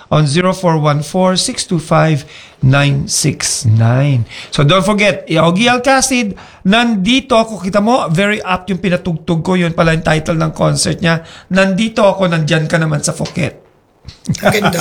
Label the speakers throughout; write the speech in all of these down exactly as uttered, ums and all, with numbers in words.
Speaker 1: on zero four one four, six two five, nine six nine. So don't forget, Ogie Alcacid, nandito ako. Kita mo, very apt yung pinatugtog ko. Yun pala yung title ng concert niya. Nandito ako, nandyan ka naman sa Phuket.
Speaker 2: Ganda.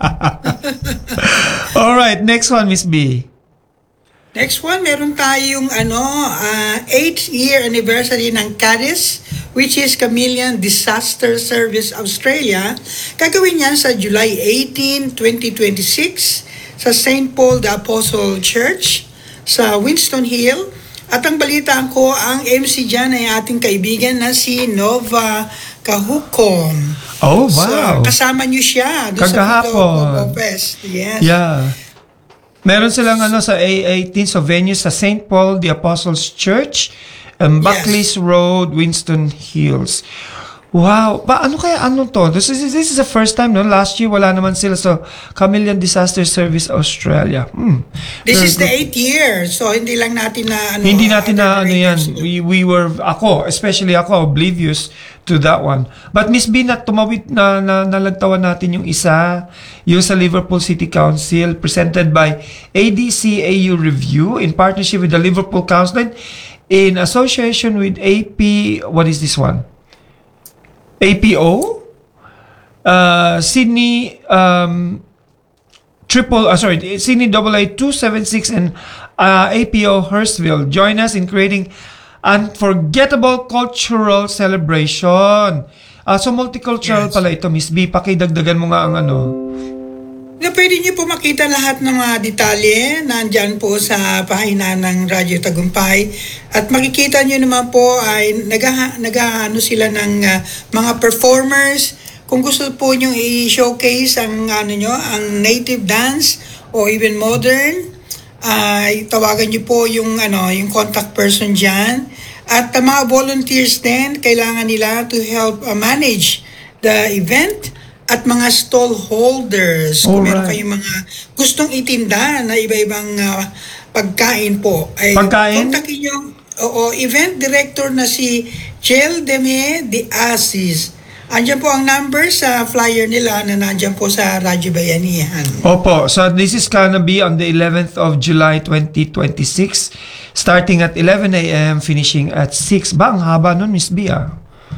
Speaker 1: Alright, next one, Miss B.
Speaker 2: Next one, meron tayong ano, uh, eighth year anniversary ng C A D I S, which is Chameleon Disaster Service Australia. Gagawin yan sa July eighteenth, twenty twenty-six sa Saint Paul the Apostle Church sa Winston Hill. At ang balitaan ko, ang M C dyan ay ating kaibigan na si Nova Kahukom.
Speaker 1: Oh, wow.
Speaker 2: So, kasama niyo siya doon sa Pito Fest. Yes.
Speaker 1: Yeah. Meron silang ano sa A eighteen, so venue sa Saint Paul the Apostles Church, um, Buckley's
Speaker 2: Yes.
Speaker 1: Road, Winston Hills. Wow. Ba, ano kaya ano to? This is, this is the first time, no? Last year, wala naman sila. So, Chameleon Disaster Service Australia. Hmm.
Speaker 2: This
Speaker 1: Very
Speaker 2: is the
Speaker 1: good.
Speaker 2: eighth year. So, hindi lang natin na ano.
Speaker 1: Hindi natin na ano yan.
Speaker 2: anniversary.
Speaker 1: We, we were, ako, especially ako, oblivious to that one. But Miss B, na tumawid na, na nalagtawan natin yung isa, yung sa Liverpool City Council, presented by A D C A U Review in partnership with the Liverpool Council in association with A P, what is this one? A P O? Uh, Sydney, um, triple, uh, sorry, Sydney double A two seventy-six and uh, A P O Hurstville join us in creating unforgettable cultural celebration. Uh, so multicultural
Speaker 2: Yes.
Speaker 1: pala ito, Miss B. Pakidagdagan mo nga ang ano.
Speaker 2: Na pwede niyo po makita lahat ng mga detalye nandyan po sa pahinan ng Radyo Tagumpay. At makikita niyo naman po ay nag- nag-ano sila ng uh, mga performers. Kung gusto po niyo i-showcase ang ano niyo, ang native dance o even modern, ay tawagan niyo po yung ano, yung contact person diyan. At uh, mga volunteers din, kailangan nila to help uh, manage the event at mga stall holders. Kung meron
Speaker 1: Alright.
Speaker 2: kayong mga gustong itinda na iba-ibang uh, pagkain po, ay
Speaker 1: Pagkain?
Speaker 2: kontakin niyo oo, event director na si Chel Deme de Asis. Andiyan po ang number sa flyer nila na nandiyan po sa Radyo Bayanihan.
Speaker 1: Opo, so this is gonna be on the eleventh of July twenty twenty-six, starting at eleven a.m., finishing at six. Ba, ang haba nun, Miss B, ah.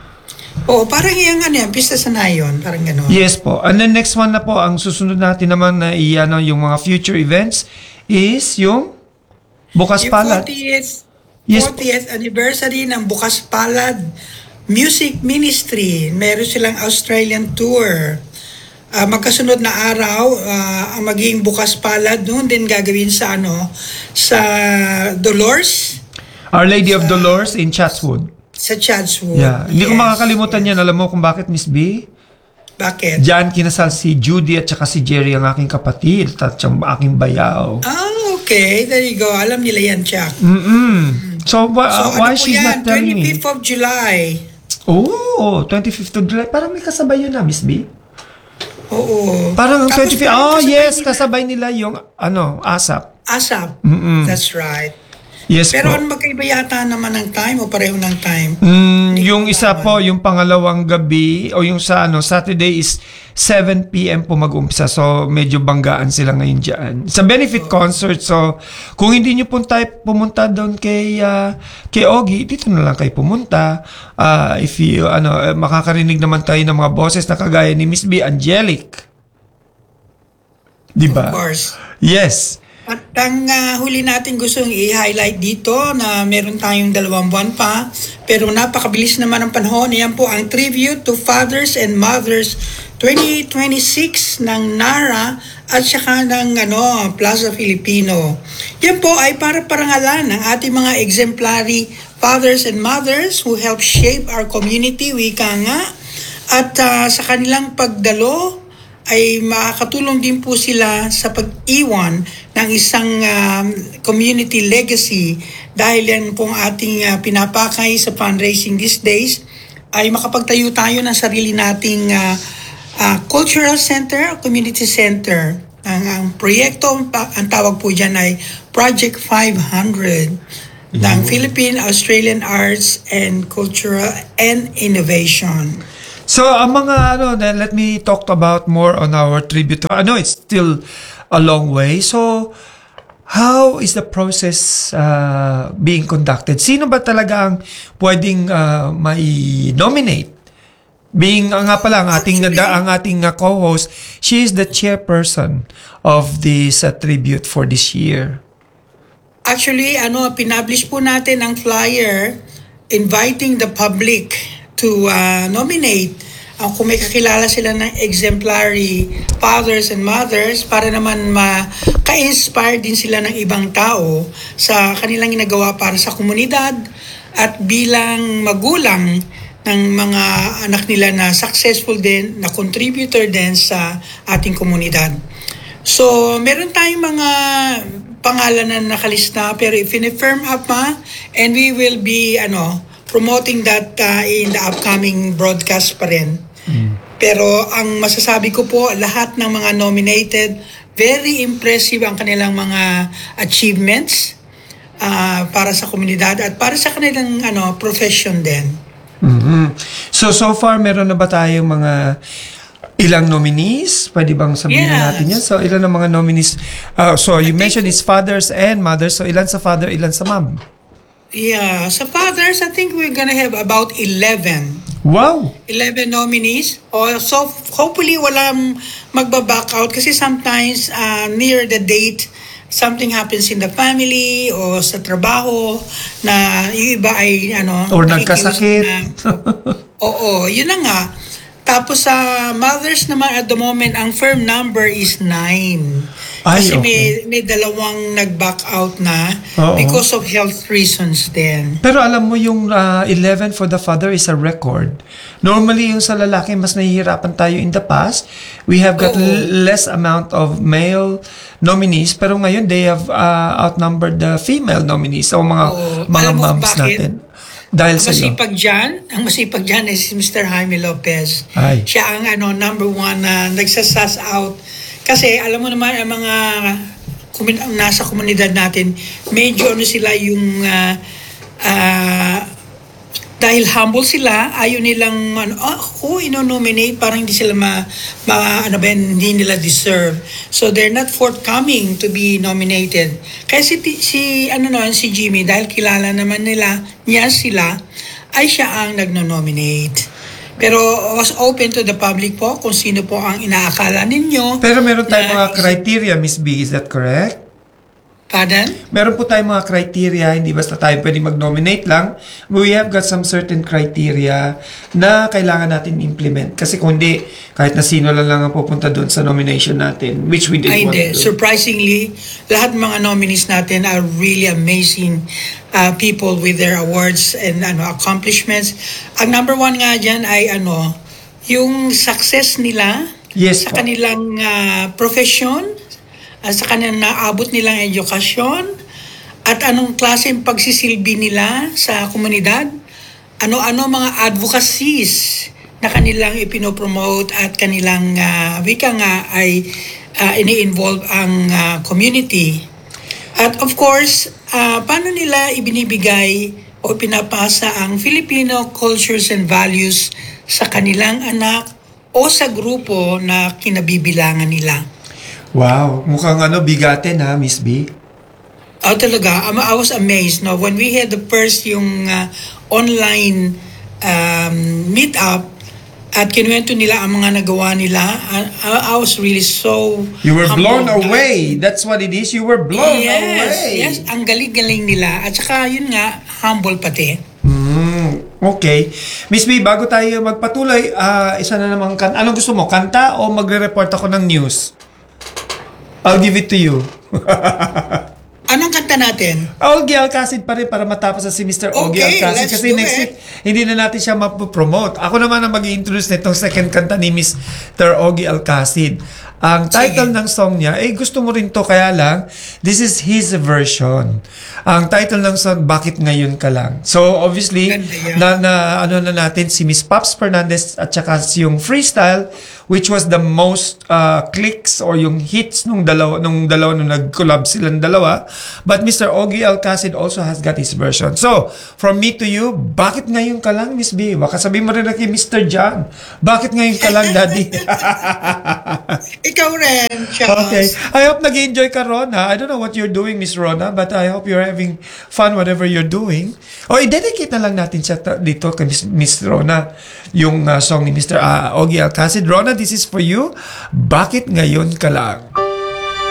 Speaker 2: Oo, parang yung ano yan, pista sa nayon, parang gano'n.
Speaker 1: Yes po. And then next one na po, ang susunod natin naman na i-ano, yung mga future events is yung Bukas
Speaker 2: Yung
Speaker 1: Palad.
Speaker 2: fortieth,
Speaker 1: Yes po.
Speaker 2: fortieth anniversary ng Bukas Palad Music Ministry. Meron silang Australian tour. Ah, magkasunod na araw, ah, ang magiging Bukas Palad noon din gagawin sa ano, sa Dolores,
Speaker 1: Our Lady of Dolores in Chatswood.
Speaker 2: sa Chatswood.
Speaker 1: Yeah. Hindi ko
Speaker 2: Yes.
Speaker 1: makakalimutan yan. Alam mo kung bakit, Miss B?
Speaker 2: Bakit?
Speaker 1: Diyan kinasal si Judy at saka si Jerry, ang aking kapatid at ang aking bayaw.
Speaker 2: Ah, okay. There you go. Alam nila yan, Chuck.
Speaker 1: Mm-mm. So, wh-
Speaker 2: So,
Speaker 1: why
Speaker 2: ano po
Speaker 1: she's
Speaker 2: yan?
Speaker 1: not telling me?
Speaker 2: twenty-fifth of July.
Speaker 1: Oh, twenty-fifth of July. Parang may kasabay yun na, Miss B.
Speaker 2: Oo.
Speaker 1: Parang ang
Speaker 2: Tapos
Speaker 1: twenty-fifth.
Speaker 2: parang
Speaker 1: Oh,
Speaker 2: kasabay
Speaker 1: yes.
Speaker 2: nila-
Speaker 1: Kasabay nila yung, ano, ASAP.
Speaker 2: ASAP.
Speaker 1: Mm-mm.
Speaker 2: That's right.
Speaker 1: Yes
Speaker 2: Pero
Speaker 1: po.
Speaker 2: ano magkaiba yata naman ng time o pareho ng time?
Speaker 1: Mm,
Speaker 2: Hindi
Speaker 1: yung
Speaker 2: ko
Speaker 1: isa
Speaker 2: malaman.
Speaker 1: po, yung pangalawang gabi, o yung sa ano, Saturday is seven p.m. po mag-umpisa. So, medyo banggaan sila ngayon dyan. Sa benefit concert. So, kung hindi nyo punta, pumunta doon kay, ah, kay Ogie, dito na lang kayo pumunta. Ah, if you, ano, eh, makakarinig naman tayo ng mga boses na kagaya ni Miss B. Angelic. Diba?
Speaker 2: Of course.
Speaker 1: Yes.
Speaker 2: At ang ah, huli natin gustong i-highlight dito na meron tayong dalawang buwan pa, pero napakabilis naman ang panahon. Yan po ang Tribute to Fathers and Mothers twenty twenty-six ng NARA at saka ng ano, Plaza Filipino. Yan po ay para parangalan ng ating mga exemplary fathers and mothers who help shape our community, wika nga. At ah, sa kanilang pagdalo, ay makakatulong din po sila sa pag-iwan ng isang um, community legacy dahil yan pong ating uh, pinapakay sa fundraising these days ay makapagtayo tayo ng sarili nating uh, uh, cultural center, community center. Ang, ang proyekto, ang tawag po dyan ay Project five hundred ng Philippine Australian Arts and Cultural and Innovation.
Speaker 1: So, ang mga ano, then let me talk about more on our tribute. I know it's still a long way. So, how is the process uh, being conducted? Sino ba talaga ang pwedeng uh, mai-nominate? Being uh, nga pala ang ating
Speaker 2: Actually,
Speaker 1: ang ating uh, co-host, she is the chairperson of this uh, tribute for this year.
Speaker 2: Actually, ano, pinablish po natin ang flyer inviting the public to uh, nominate uh, kung may kakilala sila ng exemplary fathers and mothers para naman maka-inspire din sila ng ibang tao sa kanilang ginagawa para sa komunidad at bilang magulang ng mga anak nila na successful din, na contributor din sa ating komunidad. So, meron tayong mga pangalan na nakalista pero if-firm up ma and we will be ano promoting that uh, in the upcoming broadcast pa rin. Mm. Pero ang masasabi ko po, lahat ng mga nominated, very impressive ang kanilang mga achievements uh, para sa komunidad at para sa kanilang ano profession din.
Speaker 1: Mm-hmm. So, so far, meron na ba tayong mga ilang nominees? Pwede bang sabihin
Speaker 2: Yes.
Speaker 1: natin yan? So, ilan ang mga nominees? Uh, so, you mentioned it's fathers and mothers. So, ilan sa father, ilan sa mom?
Speaker 2: Yeah, sa fathers, I think we're gonna have about eleven.
Speaker 1: Wow!
Speaker 2: eleven nominees. Oh, so, hopefully, walang magbaback out kasi sometimes uh, near the date, something happens in the family o sa trabaho na yung iba ay ano
Speaker 1: Or
Speaker 2: nakikiusap
Speaker 1: nagkasakit.
Speaker 2: na. Oo, yun na nga. Tapos sa mothers naman at the moment, ang firm number is nine.
Speaker 1: Ay,
Speaker 2: Kasi
Speaker 1: okay.
Speaker 2: may, may dalawang nag-back out na
Speaker 1: Oo.
Speaker 2: because of health reasons din.
Speaker 1: Pero alam mo yung uh, eleven for the father is a record. Normally yung sa lalaki mas nahihirapan tayo in the past. We have got
Speaker 2: Oo.
Speaker 1: l- less amount of male nominees pero ngayon they have uh, outnumbered the female nominees o mga
Speaker 2: Oo.
Speaker 1: mga
Speaker 2: Alam mo
Speaker 1: moms
Speaker 2: bakit?
Speaker 1: natin. Dahil
Speaker 2: Ang
Speaker 1: sa iyo.
Speaker 2: masipag dyan, ang masipag dyan is si Mister Jaime Lopez.
Speaker 1: Ay.
Speaker 2: Siya ang ano, number one na nagsasas out. Kasi alam mo naman, ang mga kumin- ang nasa komunidad natin, medyo ano sila yung uh, uh, dahil humble sila, ayaw nilang ano, oh, ako ino-nominate, parang hindi sila ma, ma ano ba yun, hindi nila deserve. So they're not forthcoming to be nominated. Kaya si, si ano naman, si Jimmy, dahil kilala naman nila, niya sila, ay siya ang nagno-nominate. Pero was open to the public po kung sino po ang inaakala ninyo.
Speaker 1: Pero meron tayong
Speaker 2: na-
Speaker 1: mga criteria, Miss B, is that correct?
Speaker 2: Pardon?
Speaker 1: Meron po tayong mga criteria, hindi basta tayo pwede mag-nominate lang. We have got some certain criteria na kailangan natin implement. Kasi kung hindi, kahit na sino lang lang ang pupunta doon sa nomination natin, which we didn't
Speaker 2: Ay,
Speaker 1: want
Speaker 2: hindi.
Speaker 1: to do.
Speaker 2: Surprisingly, lahat ng mga nominees natin are really amazing uh, people with their awards and ano accomplishments. Ang number one nga dyan ay ano, yung success nila
Speaker 1: Yes
Speaker 2: sa
Speaker 1: po.
Speaker 2: kanilang uh, profession, at sa kanilang naabot nilang edukasyon, at anong klaseng pagsisilbi nila sa komunidad, ano-ano mga advocacies na kanilang ipinopromote at kanilang uh, wika nga ay uh, ini-involve ang uh, community. At of course, uh, paano nila ibinibigay o pinapasa ang Filipino cultures and values sa kanilang anak o sa grupo na kinabibilangan nila.
Speaker 1: Wow, mukhang ano, bigatin ha, Miss B.
Speaker 2: Oh, talaga. I was amazed, no? When we had the first yung uh, online um, meet-up at kinuwento nila ang mga nagawa nila, I, I was really so
Speaker 1: You were blown
Speaker 2: humbled.
Speaker 1: away. That's what it is. You were blown
Speaker 2: yes,
Speaker 1: away.
Speaker 2: Yes, ang galing-galing nila. At saka, yun nga, humble pati.
Speaker 1: Mm, okay. Miss B, bago tayo magpatuloy, ah, isa na namang kanta. Anong gusto mo? Kanta o magre-report ako ng news? I'll give it to you.
Speaker 2: Anong kanta natin?
Speaker 1: Ogie Alcacid pa rin para matapos na si Mister Ogie
Speaker 2: Okay,
Speaker 1: Alcacid.
Speaker 2: let's
Speaker 1: Kasi
Speaker 2: do
Speaker 1: next
Speaker 2: it.
Speaker 1: week, hindi na natin siya mapopromote. Ako naman ang mag-i-introduce nitong second kanta ni Mister Ogie Alcacid. Ang title
Speaker 2: Sige.
Speaker 1: ng song niya, eh gusto mo rin to, kaya lang, this is his version. Ang title ng song, Bakit Ngayon Ka Lang? So, obviously,
Speaker 2: Ganda yan.
Speaker 1: na, na ano na natin, si Miss Pops Fernandez at saka si yung freestyle which was the most uh, clicks or yung hits nung dalawa, nung dalawa nung nag-collab silang dalawa. But Mister Ogie Alcacid also has got his version. So, from me to you, bakit ngayon ka lang, Miss B? Baka sabihin mo rin na kay Mister John, bakit ngayon ka lang, Daddy?
Speaker 2: Ikaw rin, Charles.
Speaker 1: Okay. I hope nag-enjoy ka, Rona. I don't know what you're doing, Miss Rona, but I hope you're having fun whatever you're doing. O, i-dedicate na lang natin siya ta- dito kay Miss, Miss Rona, yung uh, song ni Mister Uh, Ogie Alcacid. Rona, this is for you. Bakit ngayon ka lang?